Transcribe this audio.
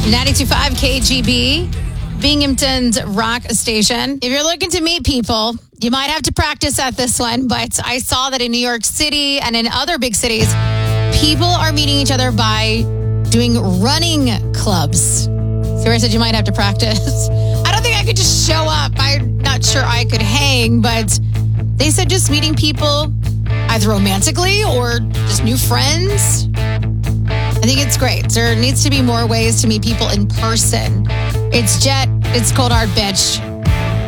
92.5 KGB, Binghamton's rock station. If you're looking to meet people, you might have to practice at this one, but I saw that in New York City and in other big cities, people are meeting each other by doing running clubs. Sarah said you might have to practice. I don't think I could just show up. I'm not sure I could hang, but they said just meeting people either romantically or just new friends. I think it's great. There needs to be more ways to meet people in person. It's Jet. It's Cold Hard Bitch.